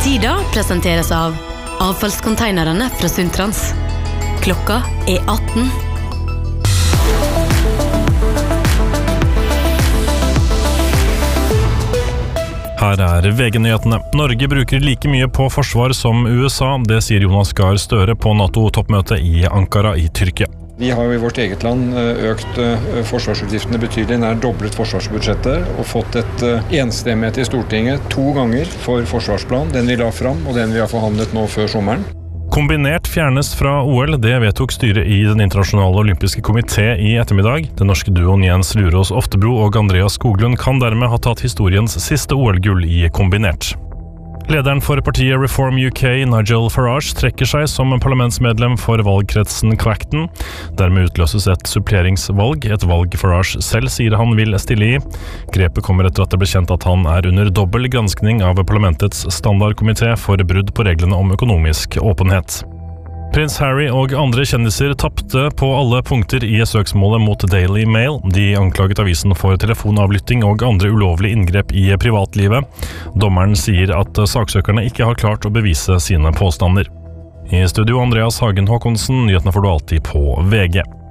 Tida presenteres av avfallskonteinerne fra Sundtrans. Klokka 18. Her VG-nyhetene. Norge bruker like mye på forsvar som USA, det sier Jonas Gahr Støre på NATO-toppmøtet i Ankara i Tyrkia. Vi har jo i vårt eget land økt forsvarsutgiftene betydelig, nær doblet forsvarsbudsjettet og fått et enstemmighet i Stortinget 2 ganger for forsvarsplan, den vi la fram og den vi har forhandlet nå før sommeren. Kombinert fjernes fra OL, det vedtok styret i den internasjonale olympiske komité i ettermiddag. Den norske duoen Jens Lurås Oftebro og Andreas Skoglund kan dermed ha tatt historiens siste OL-gull i kombinert. Lederen for partiet Reform UK, Nigel Farage, trekker seg som parlamentsmedlem for valgkretsen Clacton. Dermed utløses et suppleringsvalg, et valg Farage selv sier han vil stille i. Grepet kommer etter at det ble kjent at han er under dobbel granskning av parlamentets standardkomité for brudd på reglene om økonomisk åpenhet. Prins Harry og andre kjendiser tappte på alle punkter i søksmålet mot Daily Mail. De anklaget avisen for telefonavlytting og andre ulovlige inngrep i privatlivet. Dommeren sier at saksøkerne ikke har klart å bevise sine påstander. I studio Andreas Hagen Håkonsen, nyhetene får du alltid på VG.